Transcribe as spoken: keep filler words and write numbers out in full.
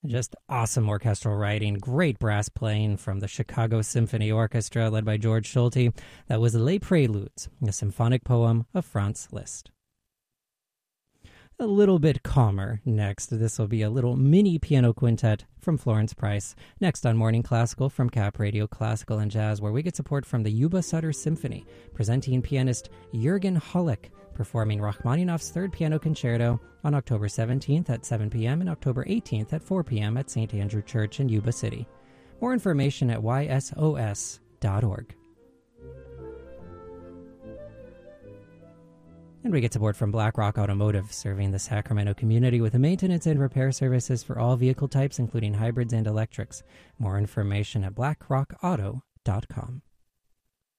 Just awesome orchestral writing, great brass playing from the Chicago Symphony Orchestra led by George Schulte. That was Les Préludes, a symphonic poem of Franz Liszt. A little bit calmer next. This will be a little mini piano quintet from Florence Price. Next on Morning Classical from Cap Radio Classical and Jazz, where we get support from the Yuba Sutter Symphony, presenting pianist Jürgen Hollick, performing Rachmaninoff's Third Piano Concerto on October seventeenth at seven p.m. and October eighteenth at four p.m. at Saint Andrew Church in Yuba City. More information at y s o s dot org. And we get support from BlackRock Automotive, serving the Sacramento community with maintenance and repair services for all vehicle types, including hybrids and electrics. More information at black rock auto dot com.